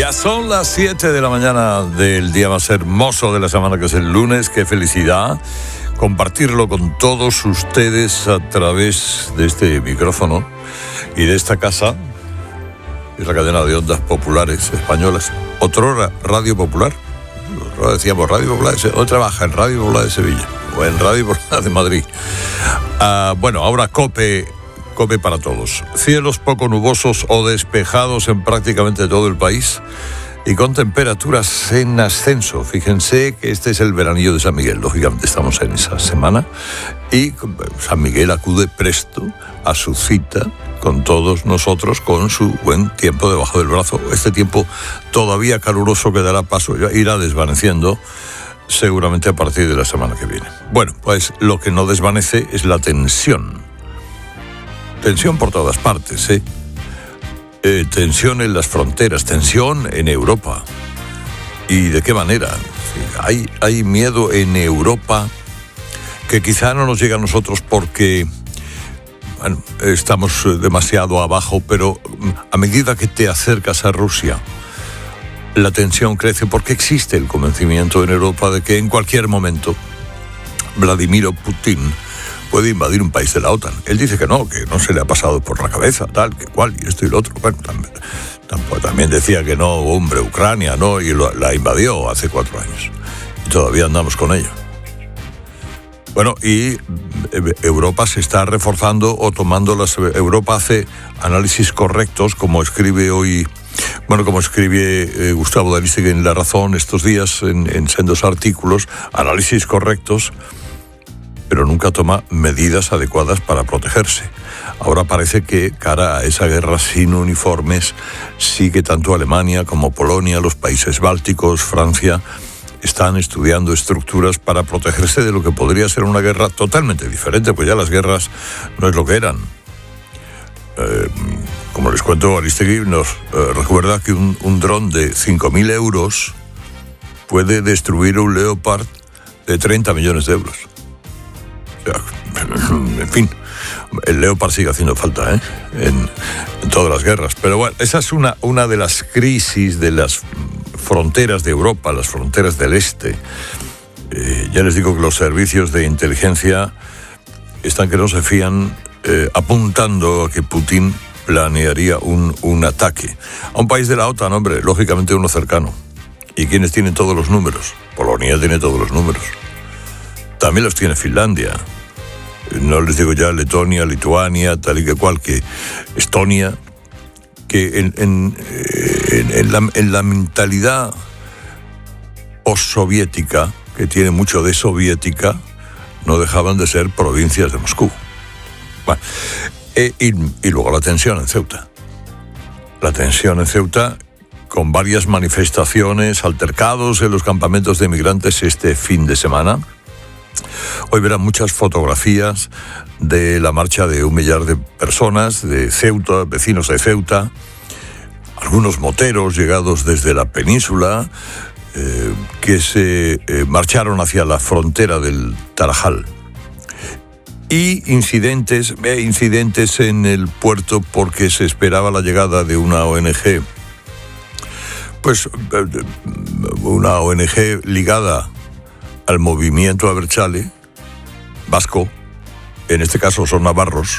Ya son las 7 de la mañana del día más hermoso de la semana, que es el lunes. Qué felicidad compartirlo con todos ustedes a través de este micrófono y de esta casa. Es la cadena de ondas populares españolas. Otrora Radio Popular. Ahora decíamos Radio Popular. Hoy trabaja en Radio Popular de Sevilla o en Radio Popular de Madrid. Bueno, ahora COPE para todos. Cielos poco nubosos o despejados en prácticamente todo el país y con temperaturas en ascenso. Fíjense que este es el veranillo de San Miguel. Lógicamente estamos en esa semana y San Miguel acude presto a su cita con todos nosotros con su buen tiempo debajo del brazo. Este tiempo todavía caluroso que dará paso, irá desvaneciendo seguramente a partir de la semana que viene. Bueno, pues lo que no desvanece es la tensión. Tensión por todas partes, tensión en las fronteras, tensión en Europa. ¿Y de qué manera? Hay miedo en Europa que quizá no nos llega a nosotros porque estamos demasiado abajo, pero a medida que te acercas a Rusia, la tensión crece porque existe el convencimiento en Europa de que en cualquier momento Vladimir Putin puede invadir un país de la OTAN. Él dice que no se le ha pasado por la cabeza, tal, que cual, y esto y lo otro. Bueno, también decía que no, hombre, Ucrania, ¿no? Y la invadió hace 4 años. Y todavía andamos con ella. Bueno, y Europa se está reforzando o tomando Europa hace análisis correctos, como escribe hoy... Bueno, como escribe Gustavo D'Aristegui en La Razón estos días, en sendos artículos, análisis correctos, pero nunca toma medidas adecuadas para protegerse. Ahora parece que, cara a esa guerra sin uniformes, sí que tanto Alemania como Polonia, los países bálticos, Francia, están estudiando estructuras para protegerse de lo que podría ser una guerra totalmente diferente, pues ya las guerras no es lo que eran. Como les cuento, Aristegui nos recuerda que un dron de 5.000 euros puede destruir un Leopard de 30 millones de euros. En fin, el Leopard sigue haciendo falta en todas las guerras. Pero bueno, esa es una de las crisis de las fronteras de Europa, las fronteras del este. Ya les digo que los servicios de inteligencia están que no se fían, apuntando a que Putin planearía un ataque a un país de la OTAN, hombre, lógicamente uno cercano. ¿Y quiénes tienen todos los números? Polonia tiene todos los números. También los tiene Finlandia. No les digo ya Letonia, Lituania, tal y que cual, que Estonia, que en la mentalidad postsoviética, que tiene mucho de soviética, no dejaban de ser provincias de Moscú. Bueno, y luego la tensión en Ceuta. La tensión en Ceuta, con varias manifestaciones, altercados en los campamentos de migrantes este fin de semana. Hoy verán muchas fotografías de la marcha de 1 millar de personas de Ceuta, vecinos de Ceuta, algunos moteros llegados desde la península que se marcharon hacia la frontera del Tarajal. Y incidentes en el puerto porque se esperaba la llegada de una ONG. Pues una ONG ligada al movimiento Abertzale vasco, en este caso son navarros.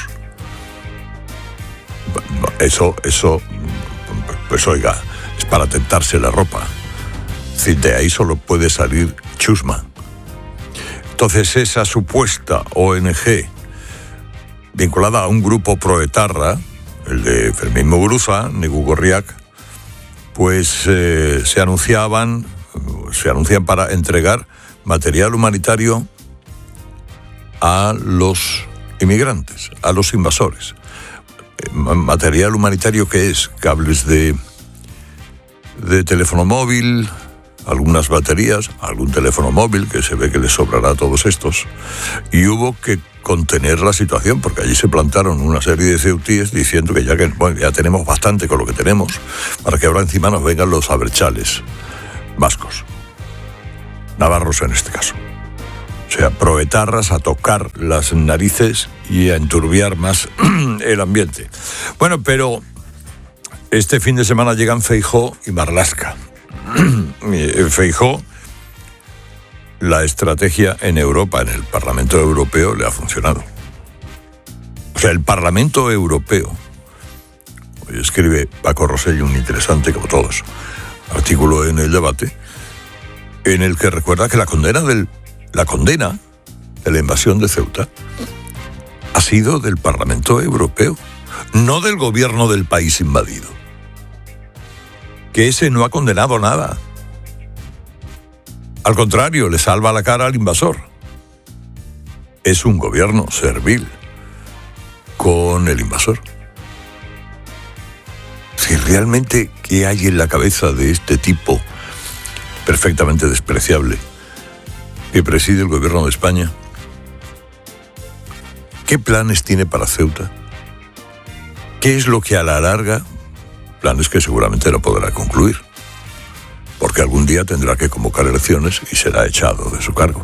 Eso, pues oiga, es para tentarse la ropa. Es decir, de ahí solo puede salir chusma. Entonces esa supuesta ONG vinculada a un grupo proetarra, el de Fermín Muguruza, Negu Gorriak, pues se anuncian para entregar material humanitario a los inmigrantes, a los invasores. Material humanitario que es cables de teléfono móvil, algunas baterías, algún teléfono móvil que se ve que les sobrará a todos estos. Y hubo que contener la situación porque allí se plantaron una serie de ceutíes diciendo que ya tenemos bastante con lo que tenemos para que ahora encima nos vengan los abertzales vascos, navarros en este caso. O sea, proetarras a tocar las narices y a enturbiar más el ambiente. Bueno, pero Este fin de semana llegan Feijóo y Marlaska. Feijóo, la estrategia en Europa, en el Parlamento Europeo, le ha funcionado. O sea, el Parlamento Europeo, hoy escribe Paco Rosell, un interesante, como todos, artículo en El Debate, en el que recuerda que la condena de la invasión de Ceuta ha sido del Parlamento Europeo, no del gobierno del país invadido. Que ese no ha condenado nada. Al contrario, le salva la cara al invasor. Es un gobierno servil con el invasor. Si realmente, ¿qué hay en la cabeza de este tipo perfectamente despreciable que preside el gobierno de España? ¿Qué planes tiene para Ceuta? ¿Qué es lo que a la larga, planes que seguramente no podrá concluir, porque algún día tendrá que convocar elecciones y será echado de su cargo?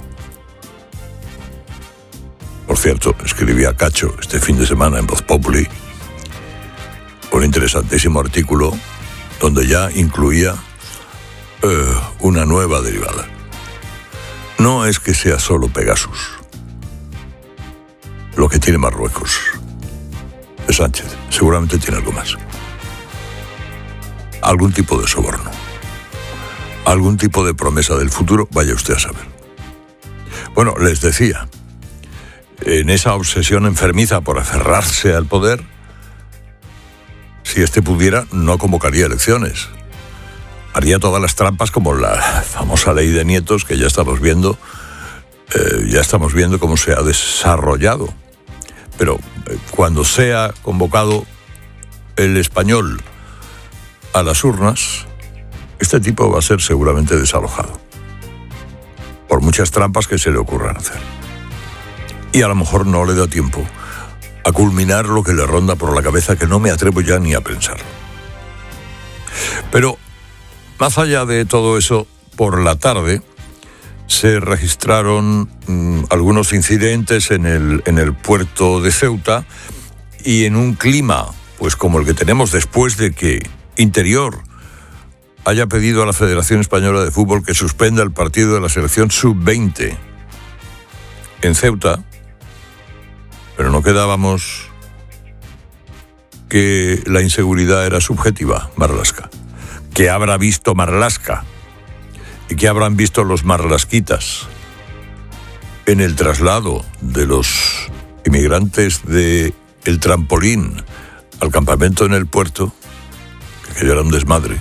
Por cierto, escribía Cacho este fin de semana en Voz Populi un interesantísimo artículo donde ya incluía una nueva derivada. No es que sea solo Pegasus lo que tiene Marruecos de Sánchez, seguramente tiene algo más. Algún tipo de soborno, algún tipo de promesa del futuro, vaya usted a saber. Bueno, les decía, en esa obsesión enfermiza por aferrarse al poder, si este pudiera, no convocaría elecciones. Haría todas las trampas como la famosa ley de nietos que ya estamos viendo cómo se ha desarrollado. Pero cuando sea convocado el español a las urnas, este tipo va a ser seguramente desalojado por muchas trampas que se le ocurran hacer. Y a lo mejor no le da tiempo a culminar lo que le ronda por la cabeza, que no me atrevo ya ni a pensar. Pero más allá de todo eso, por la tarde se registraron algunos incidentes en el puerto de Ceuta, y en un clima pues como el que tenemos después de que Interior haya pedido a la Federación Española de Fútbol que suspenda el partido de la selección sub-20 en Ceuta. Pero no quedábamos que la inseguridad era subjetiva, Marlaska. ¿Qué habrá visto Marlaska? ¿Y qué habrán visto los marlasquitas en el traslado de los inmigrantes de El Trampolín al campamento en el puerto? Que era un desmadre.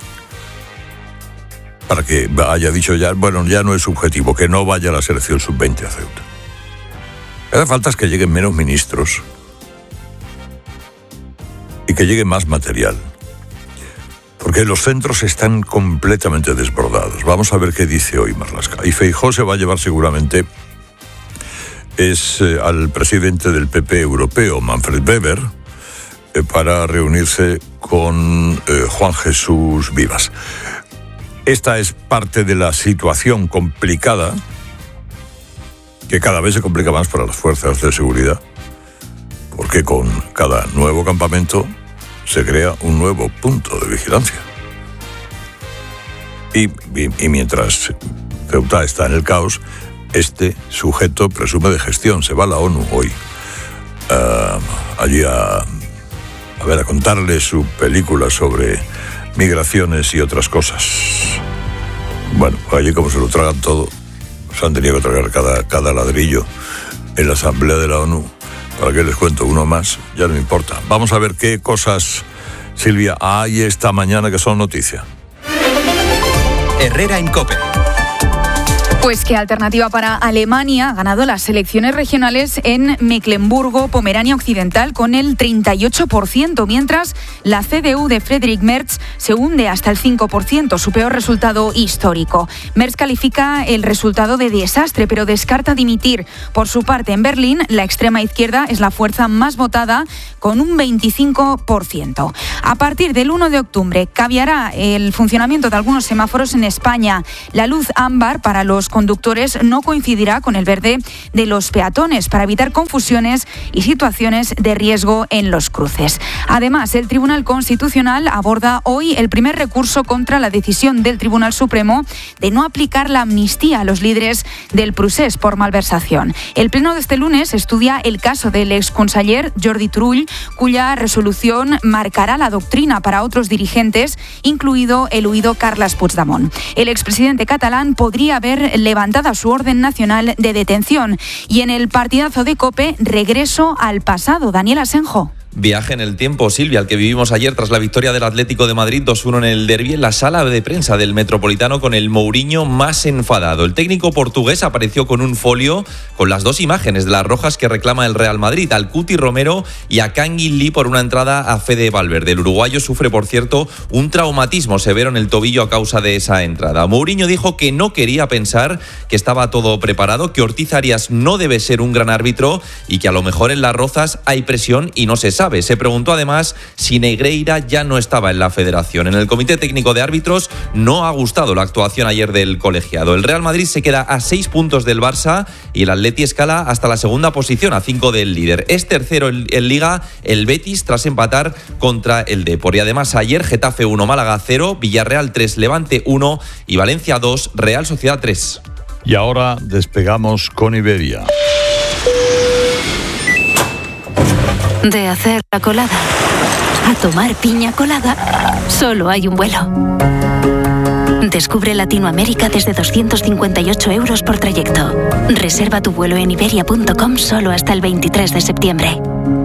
Para que haya dicho ya, bueno, ya no es subjetivo, que no vaya la selección sub-20 a Ceuta. Lo que hace falta es que lleguen menos ministros y que llegue más material, porque los centros están completamente desbordados. Vamos a ver qué dice hoy Marlaska. Y Feijóo se va a llevar seguramente al presidente del PP europeo, Manfred Weber, para reunirse con Juan Jesús Vivas. Esta es parte de la situación complicada, que cada vez se complica más para las fuerzas de seguridad, porque con cada nuevo campamento se crea un nuevo punto de vigilancia. Y mientras Ceuta está en el caos, este sujeto presume de gestión. Se va a la ONU hoy allí a contarle su película sobre migraciones y otras cosas. Bueno, allí como se lo tragan todo, se han tenido que tragar cada ladrillo en la Asamblea de la ONU. ¿Para qué les cuento uno más? Ya no me importa. Vamos a ver qué cosas, Silvia, hay esta mañana que son noticia. Herrera en COPE. Pues que Alternativa para Alemania ha ganado las elecciones regionales en Mecklemburgo-Pomerania Occidental con el 38%, mientras la CDU de Friedrich Merz se hunde hasta el 5%, su peor resultado histórico. Merz califica el resultado de desastre, pero descarta dimitir. Por su parte, en Berlín, la extrema izquierda es la fuerza más votada con un 25%. A partir del 1 de octubre cambiará el funcionamiento de algunos semáforos en España. La luz ámbar para los conductores no coincidirá con el verde de los peatones para evitar confusiones y situaciones de riesgo en los cruces. Además, el Tribunal Constitucional aborda hoy el primer recurso contra la decisión del Tribunal Supremo de no aplicar la amnistía a los líderes del procés por malversación. El pleno de este lunes estudia el caso del exconseller Jordi Turull, cuya resolución marcará la doctrina para otros dirigentes, incluido el huido Carles Puigdemont. El expresidente catalán podría haber levantado su orden nacional de detención. Y en el partidazo de COPE, regreso al pasado. Daniel Asenjo. Viaje en el tiempo, Silvia, al que vivimos ayer tras la victoria del Atlético de Madrid 2-1 en el derbi en la sala de prensa del Metropolitano con el Mourinho más enfadado. El técnico portugués apareció con un folio con las dos imágenes de las rojas que reclama el Real Madrid, al Cuti Romero y a Kangin Lee por una entrada a Fede Valverde. El uruguayo sufre, por cierto, un traumatismo severo en el tobillo a causa de esa entrada. Mourinho dijo que no quería pensar que estaba todo preparado, que Ortiz Arias no debe ser un gran árbitro y que a lo mejor en Las Rozas hay presión y no se sabe. Se preguntó además si Negreira ya no estaba en la federación. En el Comité Técnico de Árbitros no ha gustado la actuación ayer del colegiado. El Real Madrid se queda a 6 puntos del Barça y el Atleti escala hasta la segunda posición, a 5 del líder. Es tercero en Liga el Betis tras empatar contra el Depor. Y además ayer Getafe 1, Málaga 0, Villarreal 3, Levante 1 y Valencia 2, Real Sociedad 3. Y ahora despegamos con Iberia. De hacer la colada a tomar piña colada, solo hay un vuelo. Descubre Latinoamérica desde 258 € por trayecto. Reserva tu vuelo en iberia.com solo hasta el 23 de septiembre.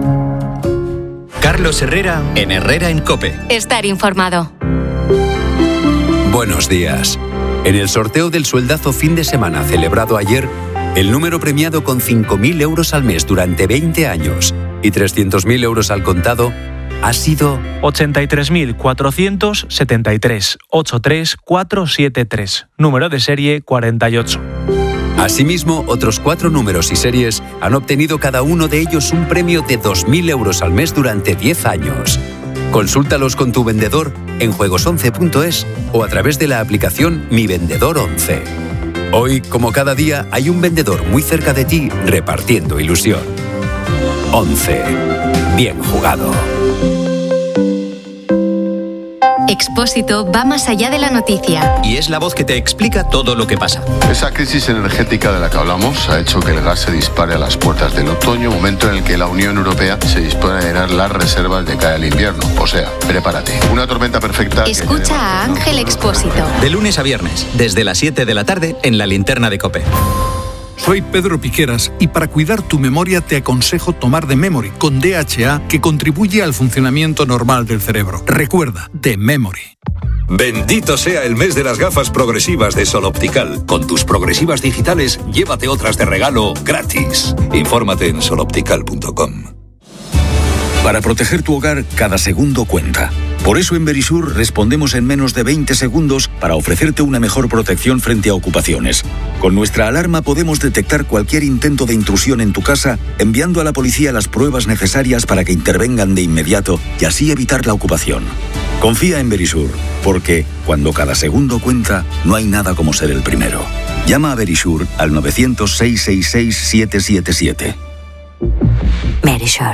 Carlos Herrera en Herrera en COPE. Estar informado. Buenos días. En el sorteo del sueldazo fin de semana celebrado ayer, el número premiado con 5.000 € al mes durante 20 años y 300.000 € al contado ha sido 83.473, 83473, número de serie 48. Asimismo, otros 4 números y series han obtenido cada uno de ellos un premio de 2.000 € al mes durante 10 años. Consúltalos con tu vendedor en juegos11.es o a través de la aplicación Mi Vendedor 11. Hoy, como cada día, hay un vendedor muy cerca de ti repartiendo ilusión. 11. Bien jugado. Expósito va más allá de la noticia. Y es la voz que te explica todo lo que pasa. Esa crisis energética de la que hablamos ha hecho que el gas se dispare a las puertas del otoño, momento en el que la Unión Europea se dispone a llenar las reservas de cara al invierno. O sea, prepárate. Una tormenta perfecta. Escucha a Ángel Expósito. De lunes a viernes, desde las 7 de la tarde, en la linterna de COPE. Soy Pedro Piqueras y para cuidar tu memoria te aconsejo tomar The Memory con DHA, que contribuye al funcionamiento normal del cerebro. Recuerda, The Memory. Bendito sea el mes de las gafas progresivas de Sol Optical. Con tus progresivas digitales, llévate otras de regalo gratis. Infórmate en soloptical.com. Para proteger tu hogar, cada segundo cuenta. Por eso en Verisur respondemos en menos de 20 segundos para ofrecerte una mejor protección frente a ocupaciones. Con nuestra alarma podemos detectar cualquier intento de intrusión en tu casa, enviando a la policía las pruebas necesarias para que intervengan de inmediato y así evitar la ocupación. Confía en Verisur, porque cuando cada segundo cuenta, no hay nada como ser el primero. Llama a Verisur al 900-666-777. Verisur.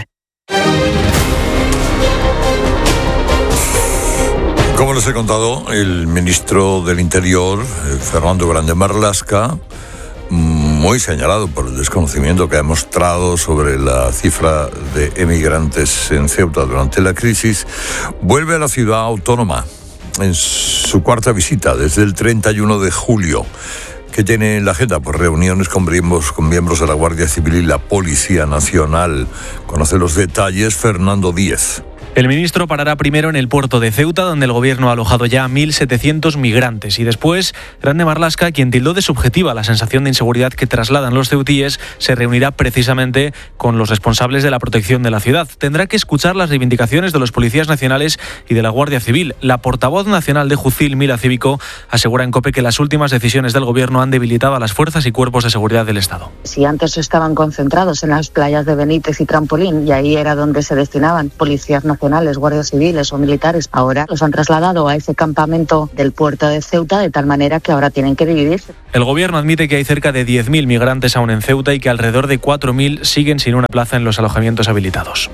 Como les he contado, el ministro del Interior, Fernando Grande Marlaska, muy señalado por el desconocimiento que ha mostrado sobre la cifra de emigrantes en Ceuta durante la crisis, vuelve a la ciudad autónoma en su cuarta visita desde el 31 de julio. Que tiene en la agenda pues reuniones con miembros de la Guardia Civil y la Policía Nacional. Conoce los detalles Fernando Díez. El ministro parará primero en el puerto de Ceuta, donde el gobierno ha alojado ya a 1.700 migrantes. Y después, Grande Marlaska, quien tildó de subjetiva la sensación de inseguridad que trasladan los ceutíes, se reunirá precisamente con los responsables de la protección de la ciudad. Tendrá que escuchar las reivindicaciones de los policías nacionales y de la Guardia Civil. La portavoz nacional de Jucil, Mila Cívico, asegura en COPE que las últimas decisiones del gobierno han debilitado a las fuerzas y cuerpos de seguridad del Estado. Si antes estaban concentrados en las playas de Benítez y Trampolín, y ahí era donde se destinaban policías nacionales nacionales, guardias civiles o militares, ahora los han trasladado a ese campamento del puerto de Ceuta, de tal manera que ahora tienen que dividirse. El gobierno admite que hay cerca de 10.000 migrantes aún en Ceuta y que alrededor de 4.000 siguen sin una plaza en los alojamientos habilitados.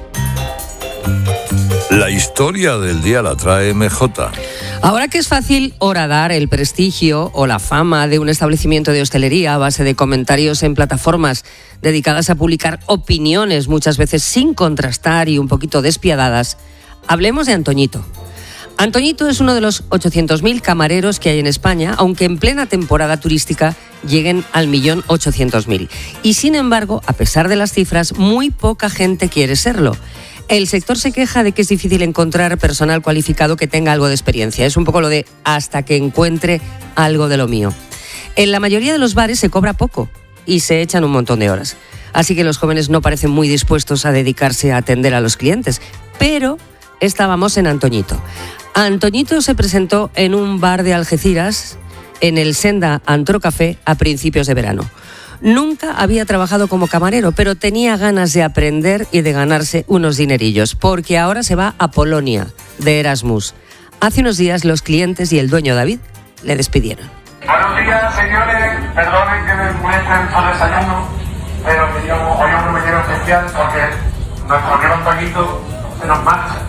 La historia del día la trae MJ. Ahora que es fácil horadar el prestigio o la fama de un establecimiento de hostelería a base de comentarios en plataformas dedicadas a publicar opiniones, muchas veces sin contrastar y un poquito despiadadas, hablemos de Antoñito. Antoñito es uno de los 800.000 camareros que hay en España, aunque en plena temporada turística lleguen al 1.800.000. Y sin embargo, a pesar de las cifras, muy poca gente quiere serlo. El sector se queja de que es difícil encontrar personal cualificado que tenga algo de experiencia. Es un poco lo de hasta que encuentre algo de lo mío. En la mayoría de los bares se cobra poco y se echan un montón de horas. Así que los jóvenes no parecen muy dispuestos a dedicarse a atender a los clientes. Pero estábamos en Antoñito. Antoñito se presentó en un bar de Algeciras, en el Senda Antrocafé, a principios de verano. Nunca había trabajado como camarero, pero tenía ganas de aprender y de ganarse unos dinerillos, porque ahora se va a Polonia, de Erasmus. Hace unos días los clientes y el dueño David le despidieron. Buenos días, señores. Perdonen que me muestren su desayuno, pero hoy es un menú especial porque nuestro amigo Antoñito se nos marcha.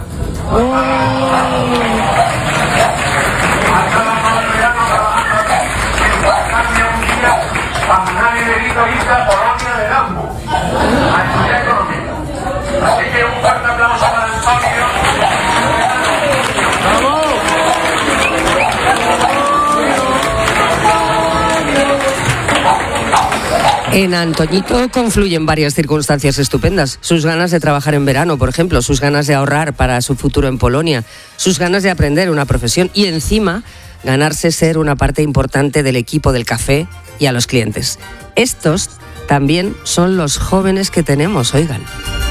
Cuando nadie le hizo irse a Polonia de Erasmus a estudiar economía. Así que un fuerte aplauso para Antonio. En Antoñito confluyen varias circunstancias estupendas. Sus ganas de trabajar en verano, por ejemplo, sus ganas de ahorrar para su futuro en Polonia, sus ganas de aprender una profesión y encima ganarse ser una parte importante del equipo del café y a los clientes. Estos también son los jóvenes que tenemos, oigan.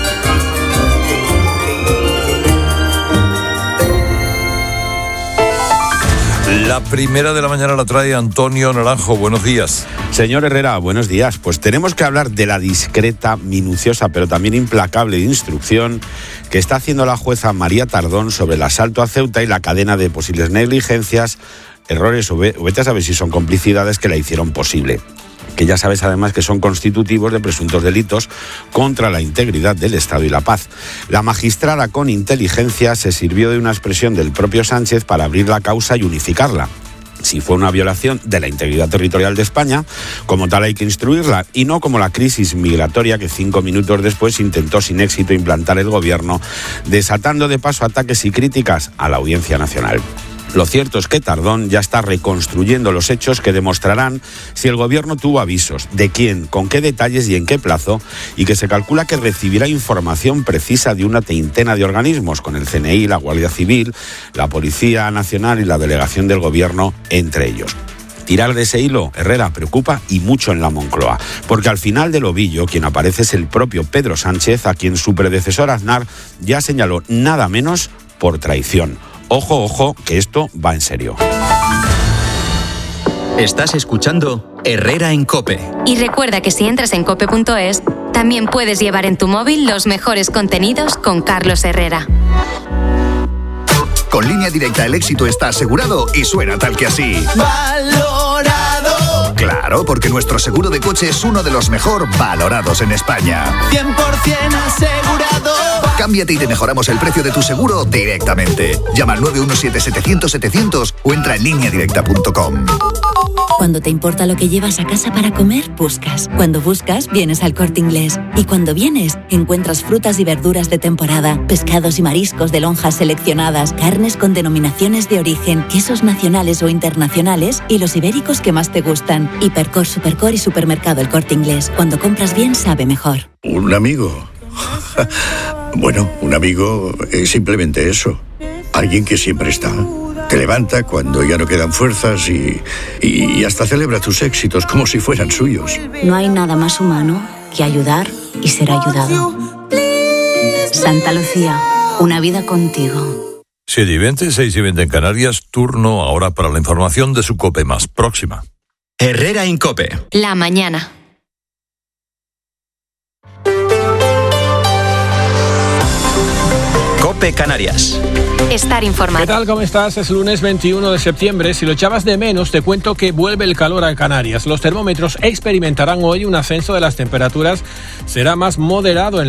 La primera de la mañana la trae Antonio Naranjo. Buenos días. Señor Herrera, buenos días. Pues tenemos que hablar de la discreta, minuciosa, pero también implacable instrucción que está haciendo la jueza María Tardón sobre el asalto a Ceuta y la cadena de posibles negligencias, errores o vete a saber si son complicidades que la hicieron posible. Que ya sabes además que son constitutivos de presuntos delitos contra la integridad del Estado y la paz. La magistrada con inteligencia se sirvió de una expresión del propio Sánchez para abrir la causa y unificarla. Si fue una violación de la integridad territorial de España, como tal hay que instruirla, y no como la crisis migratoria que 5 minutos después intentó sin éxito implantar el gobierno, desatando de paso ataques y críticas a la Audiencia Nacional. Lo cierto es que Tardón ya está reconstruyendo los hechos que demostrarán si el gobierno tuvo avisos, de quién, con qué detalles y en qué plazo, y que se calcula que recibirá información precisa de una treintena de organismos, con el CNI, la Guardia Civil, la Policía Nacional y la delegación del gobierno, entre ellos. Tirar de ese hilo, Herrera, preocupa y mucho en la Moncloa, porque al final del ovillo quien aparece es el propio Pedro Sánchez, a quien su predecesor Aznar ya señaló nada menos por traición. Ojo, ojo, que esto va en serio. Estás escuchando Herrera en COPE. Y recuerda que si entras en cope.es, también puedes llevar en tu móvil los mejores contenidos con Carlos Herrera. Con Línea Directa el éxito está asegurado y suena tal que así. ¡Valorado! Claro, porque nuestro seguro de coche es uno de los mejor valorados en España. 100% asegurado. Cámbiate y te mejoramos el precio de tu seguro directamente. Llama al 917-700-700 o entra en lineadirecta.com. Cuando te importa lo que llevas a casa para comer, buscas. Cuando buscas, vienes al Corte Inglés. Y cuando vienes, encuentras frutas y verduras de temporada, pescados y mariscos de lonjas seleccionadas, carnes con denominaciones de origen, quesos nacionales o internacionales y los ibéricos que más te gustan. Hipercor, Supercor y Supermercado El Corte Inglés. Cuando compras bien, sabe mejor. ¿Un amigo? Bueno, un amigo es simplemente eso. Alguien que siempre está. Te levanta cuando ya no quedan fuerzas y hasta celebra tus éxitos como si fueran suyos. No hay nada más humano que ayudar y ser ayudado. Santa Lucía, una vida contigo. 7:20, 6:20 en Canarias. Turno ahora para la información de su COPE más próxima. Herrera en COPE. La mañana. COPE Canarias. Estar informado. ¿Qué tal? ¿Cómo estás? Es lunes 21 de septiembre. Si lo echabas de menos, te cuento que vuelve el calor a Canarias. Los termómetros experimentarán hoy un ascenso de las temperaturas. Será más moderado en